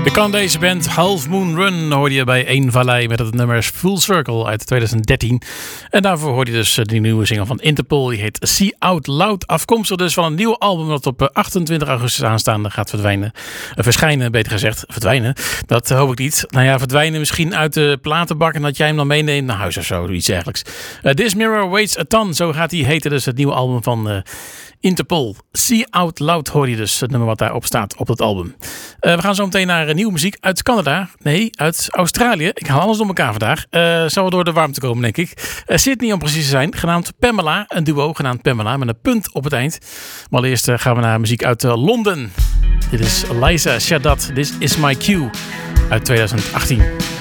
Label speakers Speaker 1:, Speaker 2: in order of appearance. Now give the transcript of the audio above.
Speaker 1: De Canadese band Half Moon Run hoorde je bij Eén Vallei met het nummer Full Circle uit 2013. En daarvoor hoorde je dus die nieuwe single van Interpol. Die heet See Out Loud. Afkomstig dus van een nieuw album dat op 28 augustus aanstaande gaat verschijnen, beter gezegd. Verdwijnen, dat hoop ik niet. Nou ja, verdwijnen misschien uit de platenbak en dat jij hem dan meeneemt naar huis of zo. Iets dergelijks. This Mirror Weighs a Ton, zo gaat hij heten. Dus het nieuwe album van Interpol. See Out Loud hoor je dus, het nummer wat daarop staat op het album. We gaan zo meteen naar nieuwe muziek uit Canada. Nee, uit Australië. Ik haal alles door elkaar vandaag. Zal wel door de warmte komen, denk ik. Sydney om precies te zijn, genaamd Pamela. Een duo genaamd Pamela met een punt op het eind. Maar allereerst gaan we naar muziek uit Londen. Dit is Liza Shadat. This is My Cue uit 2018.